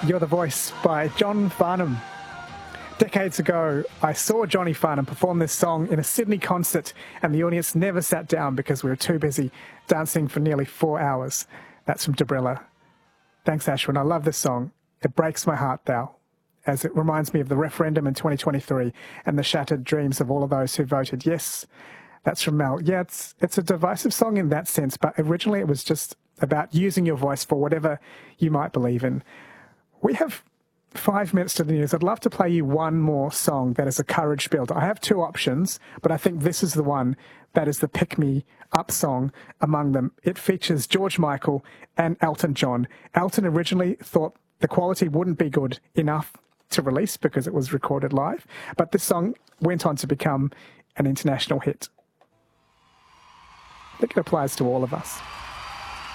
You're the Voice by John Farnham. Decades ago, I saw Johnny Farnham perform this song in a Sydney concert, and the audience never sat down because we were too busy dancing for nearly 4 hours. That's from Debrilla. Thanks, Ashwin. I love this song. It breaks my heart, thou, as it reminds me of the referendum in 2023 and the shattered dreams of all of those who voted yes. That's from Mel. Yeah, it's a divisive song in that sense, but originally it was just about using your voice for whatever you might believe in. We have 5 minutes to the news. I'd love to play you one more song that is a courage builder. I have two options, but I think this is the one that is the pick-me-up song among them. It features George Michael and Elton John. Elton originally thought the quality wouldn't be good enough to release because it was recorded live, but this song went on to become an international hit. I think it applies to all of us.